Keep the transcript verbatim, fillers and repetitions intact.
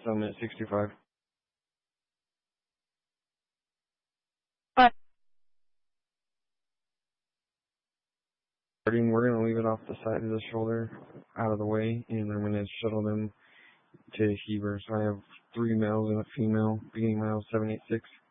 Summit sixty-five. But We're going to leave it off the side of the shoulder, out of the way, and I'm going to shuttle them to Heber. So I have three males and a female, beginning mile seven eight six.